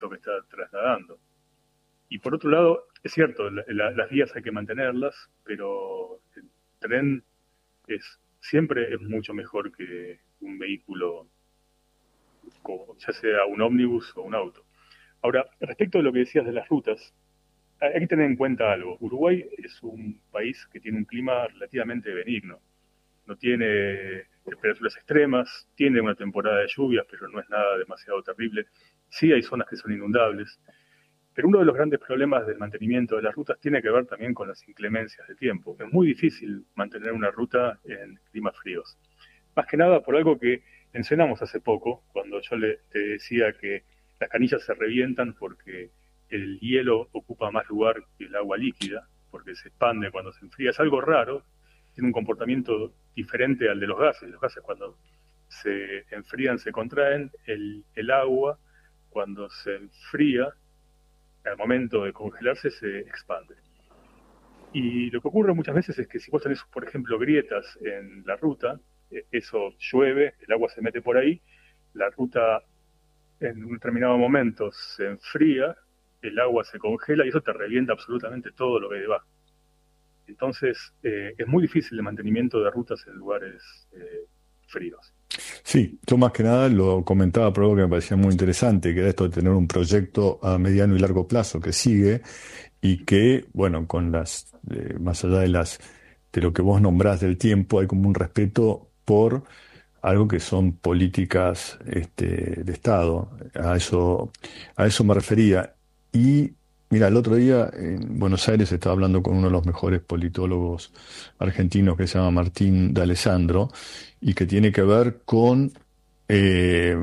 lo que está trasladando. Y por otro lado, es cierto, las vías hay que mantenerlas, pero el tren siempre es mucho mejor que un vehículo, ya sea un ómnibus o un auto. Ahora, respecto a lo que decías de las rutas, hay que tener en cuenta algo. Uruguay es un país que tiene un clima relativamente benigno. No tiene temperaturas extremas, tiene una temporada de lluvias, pero no es nada demasiado terrible. Sí hay zonas que son inundables, pero uno de los grandes problemas del mantenimiento de las rutas tiene que ver también con las inclemencias de tiempo. Es muy difícil mantener una ruta en climas fríos. Más que nada por algo que mencionamos hace poco, cuando yo te decía que las canillas se revientan porque el hielo ocupa más lugar que el agua líquida, porque se expande cuando se enfría. Es algo raro, tiene un comportamiento diferente al de los gases. Los gases cuando se enfrían se contraen, el agua cuando se enfría, al momento de congelarse se expande. Y lo que ocurre muchas veces es que si vos tenés, por ejemplo, grietas en la ruta, eso llueve, el agua se mete por ahí, la ruta en un determinado momento se enfría, el agua se congela y eso te revienta absolutamente todo lo que hay debajo. Entonces, es muy difícil el mantenimiento de rutas en lugares fríos. Sí, yo más que nada lo comentaba por algo que me parecía muy interesante, que era esto de tener un proyecto a mediano y largo plazo que sigue y que, bueno, con más allá de lo que vos nombrás del tiempo, hay como un respeto por algo que son políticas, de Estado. A eso me refería. Y mira, el otro día en Buenos Aires estaba hablando con uno de los mejores politólogos argentinos que se llama Martín D'Alessandro y que tiene que ver eh,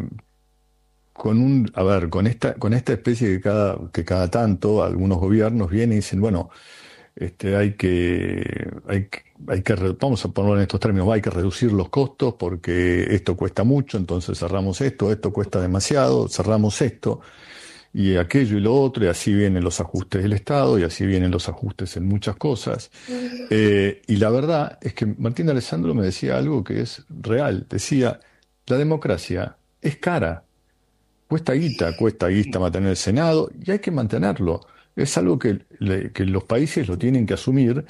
a ver, con esta especie que cada tanto algunos gobiernos vienen y dicen, bueno, vamos a ponerlo en estos términos, hay que reducir los costos porque esto cuesta mucho, entonces cerramos esto cuesta demasiado, cerramos esto y aquello y lo otro, y así vienen los ajustes del Estado y así vienen los ajustes en muchas cosas. Y la verdad es que Martín Alessandro me decía algo que es real, decía, la democracia es cara. Cuesta guita mantener el Senado y hay que mantenerlo. Es algo que los países lo tienen que asumir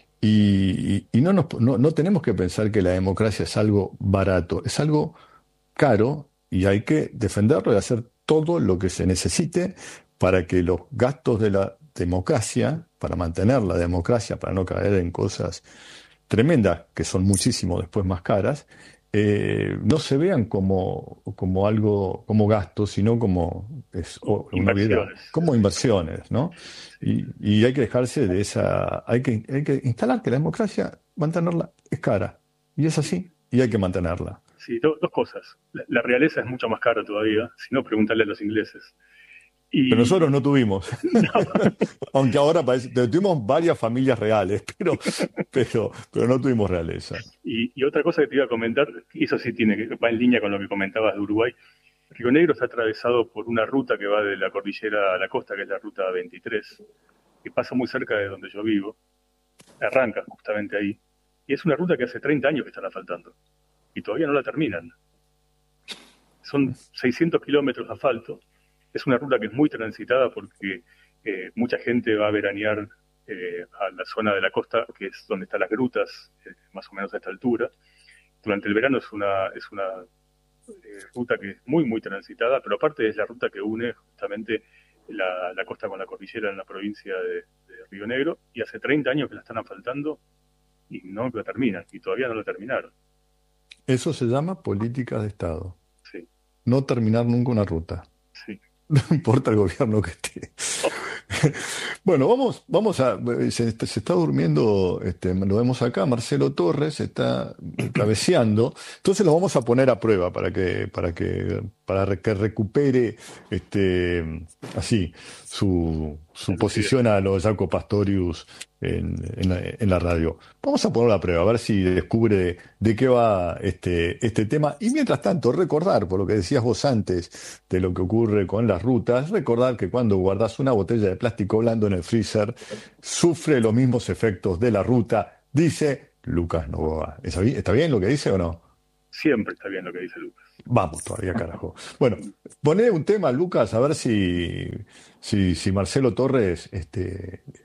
y no tenemos que pensar que la democracia es algo barato, es algo caro y hay que defenderlo y hacer todo lo que se necesite para que los gastos de la democracia, para mantener la democracia, para no caer en cosas tremendas, que son muchísimo después más caras, no se vean como algo, como gastos, sino como una obviedad, Inversiones. como inversiones, ¿no? Sí. Y hay que dejarse de hay que instalar que la democracia, mantenerla es cara. Y es así, y hay que mantenerla. Sí, dos cosas. La realeza es mucho más cara todavía, si no, preguntarle a los ingleses. Pero nosotros Y no tuvimos. no, Aunque ahora tuvimos varias familias reales, pero no tuvimos realeza. y otra cosa que te iba a comentar, y eso sí va en línea con lo que comentabas de Uruguay. Río Negro está atravesado por una ruta que va de la cordillera a la costa, que es la ruta 23, que pasa muy cerca de donde yo vivo, arranca justamente ahí, y es una ruta que hace 30 años que están asfaltando, y todavía no la terminan. Son 600 kilómetros de asfalto, es una ruta que es muy transitada porque mucha gente va a veranear a la zona de la costa, que es donde están las grutas, más o menos a esta altura. Durante el verano es una ruta que es muy, muy transitada, pero aparte es la ruta que une justamente la costa con la cordillera en la provincia de Río Negro, y hace 30 años que la están asfaltando y no la terminan, y todavía no la terminaron. Eso se llama política de Estado. Sí, No terminar nunca una ruta. sí. No importa el gobierno que esté. Bueno, se está durmiendo, lo vemos acá, Marcelo Torres está cabeceando, entonces lo vamos a poner a prueba para que recupere, así, su La lucidez. posición a los Jaco Pastorius en la radio. Vamos a ponerlo a prueba, a ver si descubre de qué va este tema. Y mientras tanto, recordar, por lo que decías vos antes, de lo que ocurre con las rutas, recordar que cuando guardas una botella de plástico blando en el freezer, sufre los mismos efectos de la ruta, dice Lucas Novoa. ¿Está bien lo que dice o no? Siempre está bien lo que dice Lucas. Vamos todavía, carajo. Bueno, poné un tema, Lucas, a ver si Marcelo Torres